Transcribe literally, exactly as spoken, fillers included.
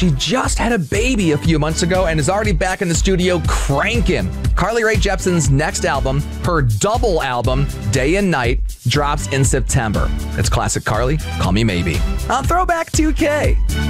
she just had a baby a few months ago and is already back in the studio cranking. Carly Rae Jepsen's next album, her double album, Day and Night, drops in September. It's classic Carly, Call Me Maybe, on Throwback two K.